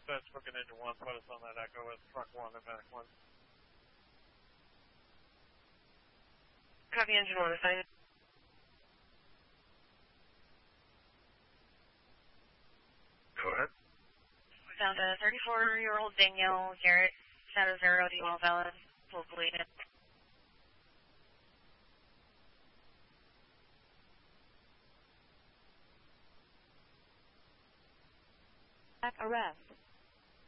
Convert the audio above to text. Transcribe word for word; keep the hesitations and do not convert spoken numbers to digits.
dispatch booking engine one, put us on that echo with truck one and back one. Copy engine one, assigned. Go ahead. Found a thirty-four-year-old Danielle Garrett, shadow zero, D L valid, full bleeding. Arrest.